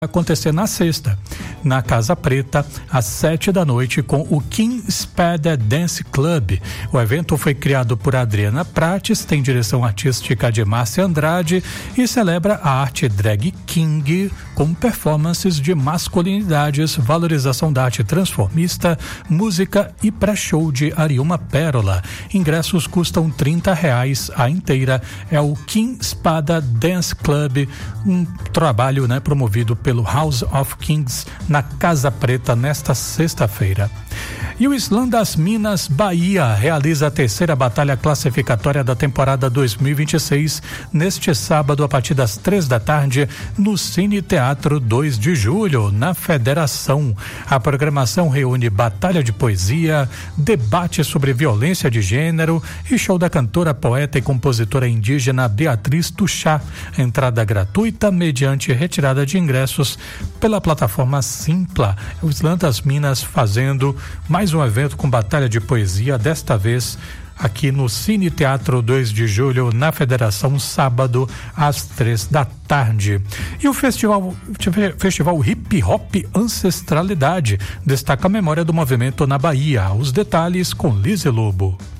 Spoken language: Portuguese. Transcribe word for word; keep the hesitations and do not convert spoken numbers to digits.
acontecer na sexta, na Casa Preta, às sete da noite, com o King Spada Dance Club. O evento foi criado por Adriana Prates, tem direção artística de Márcia Andrade e celebra a arte drag king com performances de masculinidades, valorização da arte transformista, música e pré-show de Ariuma Pérola. Ingressos custam trinta reais a inteira. É o King Spada Dance Club, um trabalho, né, promovido pelo pelo House of Kings na Casa Preta nesta sexta-feira. E o Slam das Minas Bahia realiza a terceira batalha classificatória da temporada dois mil e vinte e seis neste sábado a partir das três da tarde no Cine Teatro dois de julho, na Federação. A programação reúne batalha de poesia, debate sobre violência de gênero e show da cantora, poeta e compositora indígena Beatriz Tuxá. Entrada gratuita mediante retirada de ingressos pela plataforma Simpla. O Slam das Minas fazendo mais um evento com batalha de poesia, desta vez aqui no Cine Teatro dois de julho, na Federação, sábado às três da tarde. E o festival, festival Hip Hop Ancestralidade destaca a memória do movimento na Bahia. Os detalhes com Lise Lobo.